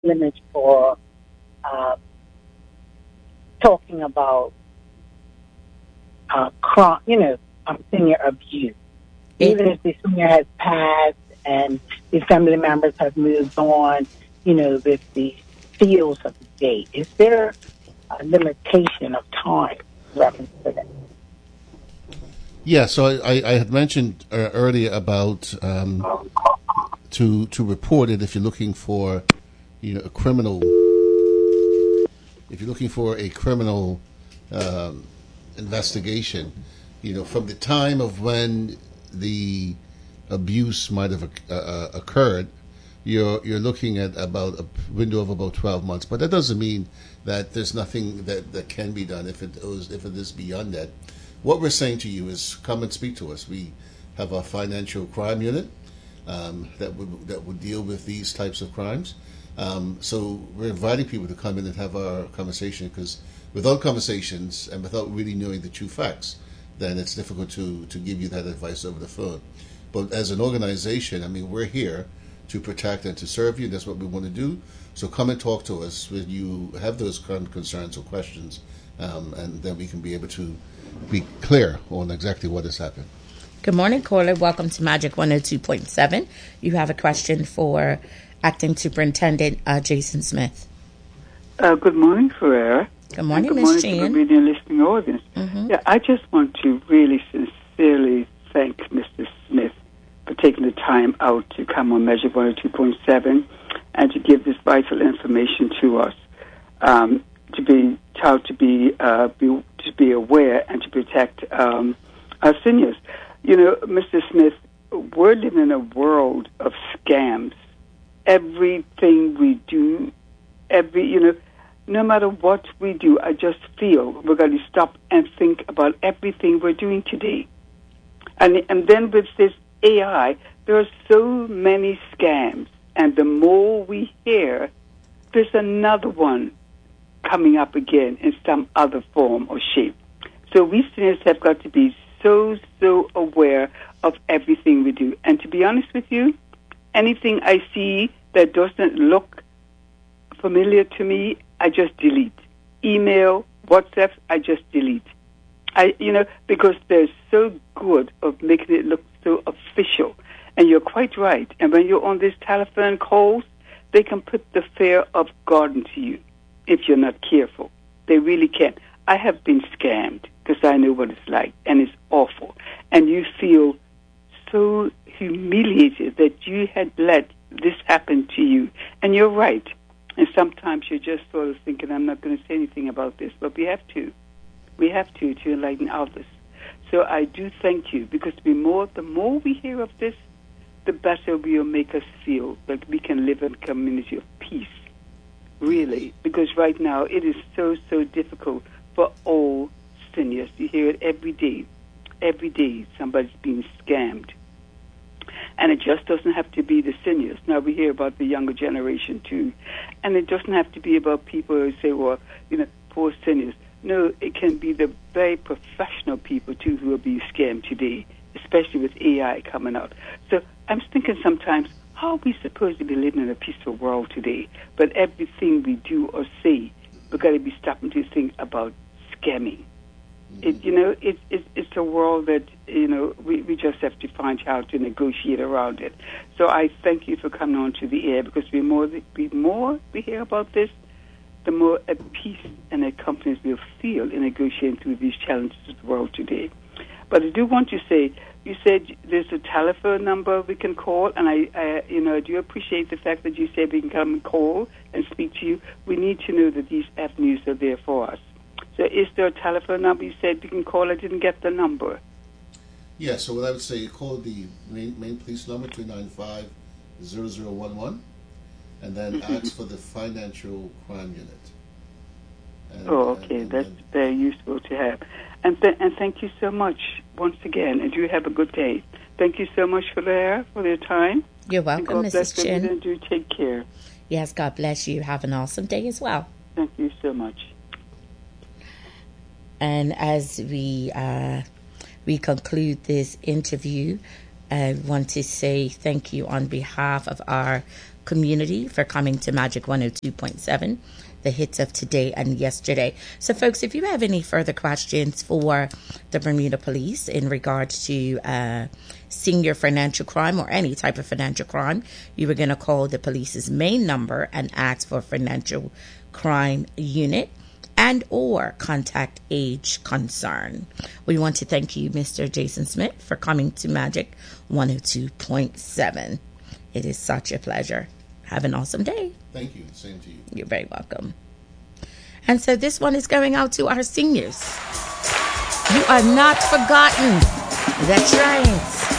limits for uh, talking about crime, senior abuse. It Even if the senior has passed and the family members have moved on, with the fields of the day, is there a limitation of time in reference to that? Yeah, so I had mentioned earlier about to report it if you're looking for a criminal if you're looking for a criminal um, investigation, from the time of when the abuse might have occurred, you're looking at about a window of about 12 months. But that doesn't mean that there's nothing that can be done if it is beyond that. What we're saying to you is come and speak to us. We have a financial crime unit that would deal with these types of crimes. So we're inviting people to come in and have our conversation, because without conversations and without really knowing the true facts, then it's difficult to give you that advice over the phone. But as an organization, I mean, we're here to protect and to serve you. That's what we want to do. So come and talk to us when you have those concerns or questions, and then we can be able to be clear on exactly what has happened. Good morning, caller. Welcome to Magic 102.7. You have a question for Acting Superintendent Jason Smith. Good morning, Ferreira. Good morning, Good Ms. morning Chan. to the reading and listening audience. Yeah, I just want to really sincerely thank Mr. Smith for taking the time out to come on Measure 102.7 and to give this vital information to us, to be taught to be aware and to protect our seniors. Mr. Smith, we're living in a world of scams. Everything we do, no matter what we do, I just feel we're going to stop and think about everything we're doing today. And then with this AI, there are so many scams, and the more we hear, there's another one coming up again in some other form or shape. So we seniors have got to be so aware of everything we do. And to be honest with you, anything I see that doesn't look familiar to me, I just delete. Email, WhatsApp, I just delete. Because they're so good of making it look so official. And you're quite right. And when you're on these telephone calls, they can put the fear of God into you if you're not careful. They really can. I have been scammed because I know what it's like, and it's awful. And you feel so humiliated that you had let this happen to you. And you're right. And sometimes you're just sort of thinking, I'm not going to say anything about this, but we have to. We have to enlighten others. So I do thank you, because the more we hear of this, the better it will make us feel that we can live in a community of peace, really. Because right now it is so difficult for all seniors. You hear it every day. Every day somebody's being scammed. And it just doesn't have to be the seniors. Now we hear about the younger generation too. And it doesn't have to be about people who say, well, poor seniors. No, it can be the very professional people too who are being scammed today, especially with AI coming out. So I'm thinking sometimes, how are we supposed to be living in a peaceful world today? But everything we do or say, we've got to be stopping to think about scamming. It's a world that, we just have to find how to negotiate around it. So I thank you for coming on to the air, because the more we hear about this, the more at peace and at companies will feel in negotiating through these challenges of the world today. But I do want to say, you said there's a telephone number we can call, and I do appreciate the fact that you said we can come and call and speak to you. We need to know that these avenues are there for us. So is there a telephone number you said we can call? I didn't get the number. Yeah, so what I would say, you call the main police number, 295-0011, and then ask for the financial crime unit. That's very useful to have. And thank you so much once again, and you have a good day. Thank you so much for your time. You're welcome, Mrs. Chin. And do take care. Yes, God bless you. Have an awesome day as well. Thank you so much. And as we conclude this interview, I want to say thank you on behalf of our community for coming to Magic 102.7, the hits of today and yesterday. So, folks, if you have any further questions for the Bermuda Police in regards to senior financial crime or any type of financial crime, you are going to call the police's main number and ask for financial crime unit and or contact Age Concern. We want to thank you, Mr. Jason Smith, for coming to Magic 102.7. It is such a pleasure. Have an awesome day. Thank you. Same to you. You're very welcome. And so this one is going out to our seniors. You are not forgotten. That's right.